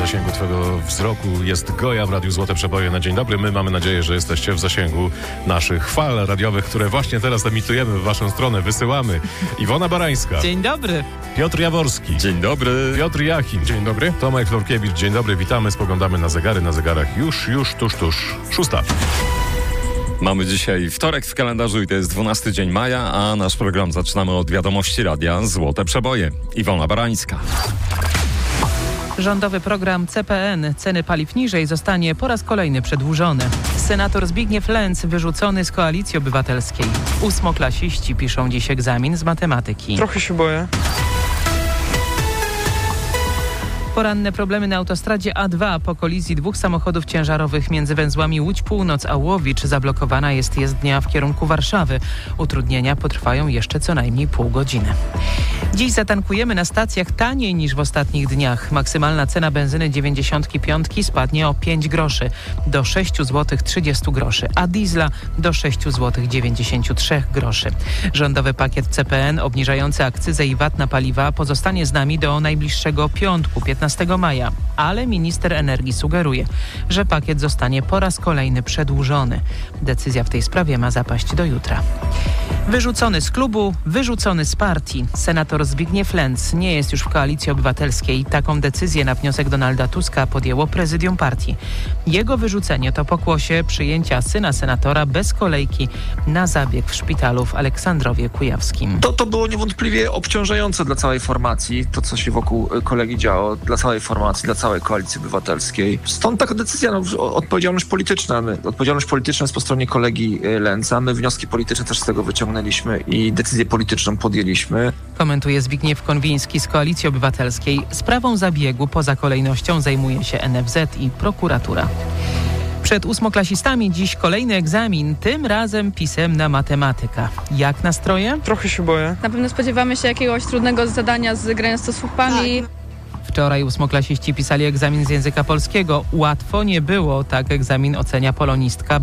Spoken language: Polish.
zasięgu twojego wzroku jest Goja w Radiu Złote Przeboje na dzień dobry. My mamy nadzieję, że jesteście w zasięgu naszych fal radiowych, które właśnie teraz emitujemy w waszą stronę, wysyłamy. Iwona Barańska. Dzień dobry. Piotr Jaworski. Dzień dobry. Piotr Jachim. Dzień dobry. Tomek Florkiewicz. Dzień dobry, witamy. Spoglądamy na zegary. Na zegarach już tuż 6. Mamy dzisiaj wtorek w kalendarzu i to jest 12 dzień maja, a nasz program zaczynamy od wiadomości radia Złote Przeboje. Iwona Barańska. Rządowy program CPN ceny paliw niżej zostanie po raz kolejny przedłużony. Senator Zbigniew Lęc wyrzucony z Koalicji Obywatelskiej. Ósmoklasiści piszą dziś egzamin z matematyki. Trochę się boję. Poranne problemy na autostradzie A2 po kolizji dwóch samochodów ciężarowych między węzłami Łódź Północ a Łowicz. Zablokowana jest jezdnia w kierunku Warszawy. Utrudnienia potrwają jeszcze co najmniej pół godziny. Dziś zatankujemy na stacjach taniej niż w ostatnich dniach. Maksymalna cena benzyny 95 spadnie o 5 groszy do 6 zł 30 groszy, a diesla do 6 zł 93 groszy. Rządowy pakiet CPN obniżający akcyzę i VAT na paliwa pozostanie z nami do najbliższego piątku, 15 maja, ale minister energii sugeruje, że pakiet zostanie po raz kolejny przedłużony. Decyzja w tej sprawie ma zapaść do jutra. Wyrzucony z klubu, wyrzucony z partii. Senator Zbigniew Lęc nie jest już w Koalicji Obywatelskiej. Taką decyzję na wniosek Donalda Tuska podjęło prezydium partii. Jego wyrzucenie to pokłosie przyjęcia syna senatora bez kolejki na zabieg w szpitalu w Aleksandrowie Kujawskim. To było niewątpliwie obciążające dla całej formacji, to co się wokół kolegi działo, dla całej formacji, dla całej Koalicji Obywatelskiej. Stąd taka decyzja, odpowiedzialność polityczna. Odpowiedzialność polityczna jest po stronie kolegi Lęca. My wnioski polityczne też z tego wyciągnęliśmy i decyzję polityczną podjęliśmy. Komentuje Zbigniew Konwiński z Koalicji Obywatelskiej. Sprawą zabiegu poza kolejnością zajmuje się NFZ i prokuratura. Przed ósmoklasistami dziś kolejny egzamin, tym razem pisemna matematyka. Jak nastroje? Trochę się boję. Na pewno spodziewamy się jakiegoś trudnego zadania z grania z słupami. Wczoraj ósmoklasiści pisali egzamin z języka polskiego. Łatwo nie było, tak egzamin ocenia polonistka